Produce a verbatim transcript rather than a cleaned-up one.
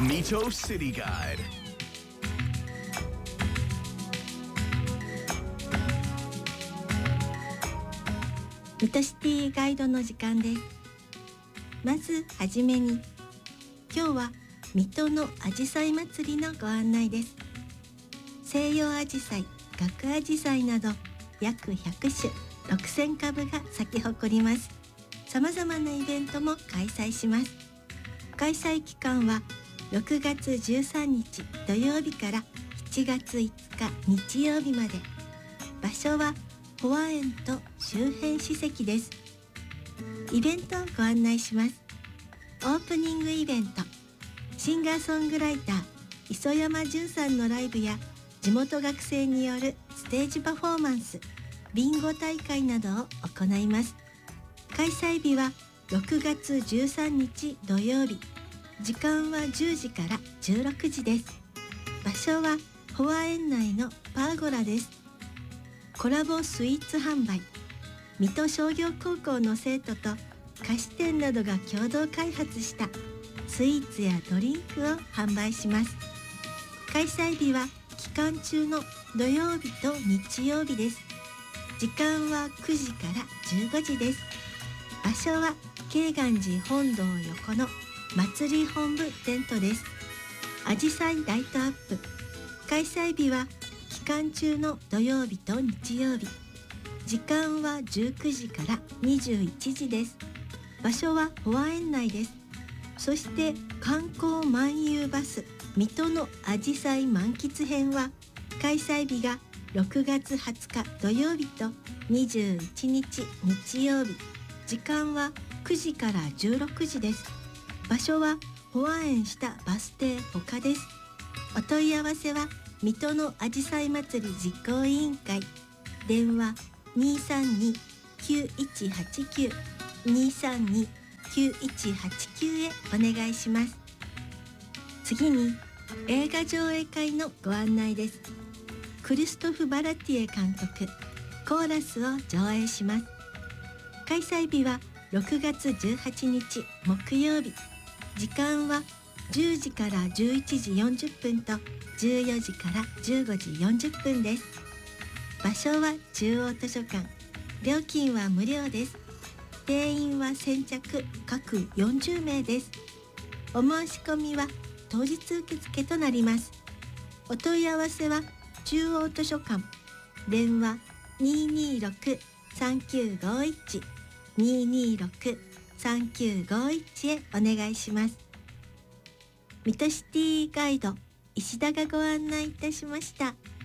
Mito City Guide. 水戸シティガイドの時間です。まずはじめに、今日は水戸のあじさい祭りのご案内です。西洋あじさい、学あじさいなど約ひゃくしゅ、ろくせんかぶが咲き誇ります。さまざまなイベントも開催します。開催期間はろくがつじゅうさんにち土曜日からしちがついつか日曜日まで。場所は保和園と周辺史跡です。イベントをご案内します。オープニングイベント、シンガーソングライター磯山淳さんのライブや地元学生によるステージパフォーマンス、ビンゴ大会などを行います。開催日はろくがつじゅうさんにち土曜日、時間はじゅうじからじゅうろくじです。場所は保和園内のパーゴラです。コラボスイーツ販売、水戸商業高校の生徒と菓子店などが共同開発したスイーツやドリンクを販売します。開催日は期間中の土曜日と日曜日です。時間はくじからじゅうごじです。場所は慶願寺本堂横の祭り本部テントです。あじさいライトアップ、開催日は期間中の土曜日と日曜日、時間はじゅうくじからにじゅういちじです。場所は保和園内です。そして観光漫遊バス水戸のあじさい満喫編は開催日がろくがつはつか土曜日とにじゅういちにち日曜日、時間はくじからじゅうろくじです。場所は保和園下バス停他です。お問い合わせは水戸のあじさい祭り実行委員会、電話 にーさんに きゅういちはちきゅう にーさんに きゅういちはちきゅう へお願いします。次に映画上映会のご案内です。クリストフ・バラティエ監督、コーラスを上映します。開催日はろくがつじゅうはちにち木曜日、時間はじゅうじからじゅういちじよんじゅっぷんとじゅうよじからじゅうごじよんじゅっぷんです。場所は中央図書館、料金は無料です。定員は先着各よんじゅうめいです。お申し込みは当日受付となります。お問い合わせは中央図書館、電話 にーにーろく さんきゅうごいち にーにーろく さんきゅうごいち へお願いします。水戸シティガイド石田がご案内いたしました。